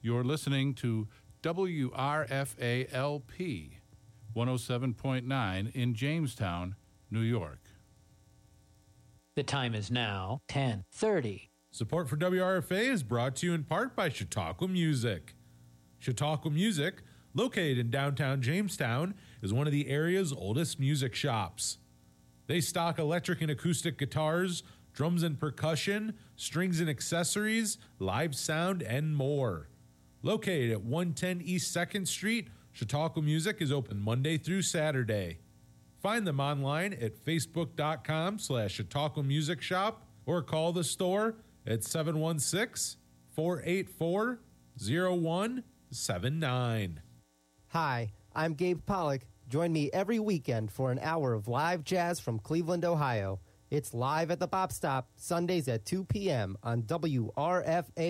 You're listening to WRFA-LP 107.9 in Jamestown, New York. The time is now 10:30. Support for WRFA is brought to you in part by Chautauqua Music. Chautauqua Music, located in downtown Jamestown, is one of the area's oldest music shops. They stock electric and acoustic guitars, drums and percussion, strings and accessories, live sound, and more. Located at 110 East 2nd Street, Chautauqua Music is open Monday through Saturday. Find them online at facebook.com/Chautauqua Music Shop or call the store at 716-484-0179. Hi, I'm Gabe Pollock. Join me every weekend for an hour of live jazz from Cleveland, Ohio. It's live at the Bop Stop, Sundays at 2 p.m. on WRFA